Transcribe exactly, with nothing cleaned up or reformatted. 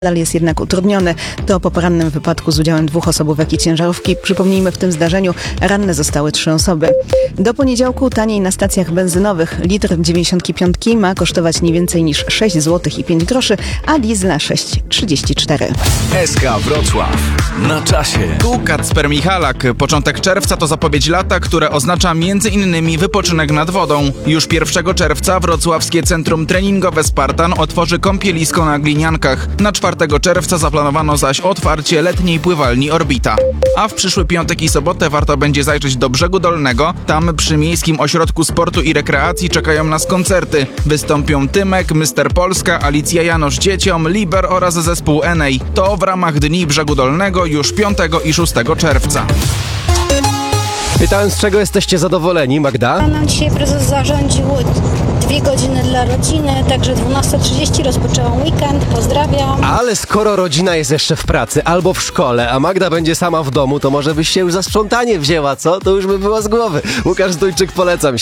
Nadal jest jednak utrudniony. To po porannym wypadku z udziałem dwóch osobówek i ciężarówki. Przypomnijmy, w tym zdarzeniu ranne zostały trzy osoby. Do poniedziałku taniej na stacjach benzynowych. Litr dziewięćdziesiąt pięć ma kosztować nie więcej niż sześć złotych i pięć groszy, a diesla sześć trzydzieści cztery. S K Wrocław. Na czasie. Tu Kacper Michalak. Początek czerwca to zapowiedź lata, które oznacza między innymi wypoczynek nad wodą. Już pierwszego czerwca wrocławskie centrum treningowe Spartan otworzy kąpielisko na Gliniankach. Na czwartego czerwca zaplanowano zaś otwarcie letniej pływalni Orbita. A w przyszły piątek i sobotę warto będzie zajrzeć do Brzegu Dolnego. Tam przy Miejskim Ośrodku Sportu i Rekreacji czekają nas koncerty. Wystąpią Tymek, mister Polska, Alicja Janosz Dzieciom, Liber oraz zespół Enej. To w ramach Dni Brzegu Dolnego już piątego i szóstego czerwca. Pytałem, z czego jesteście zadowoleni, Magda? Nam dzisiaj prezes zarządził dwie godziny dla rodziny, także dwunasta trzydzieści rozpoczęłam weekend, pozdrawiam. Ale skoro rodzina jest jeszcze w pracy albo w szkole, a Magda będzie sama w domu, to może byś się już za sprzątanie wzięła, co? To już by było z głowy. Łukasz Dujczyk, polecam.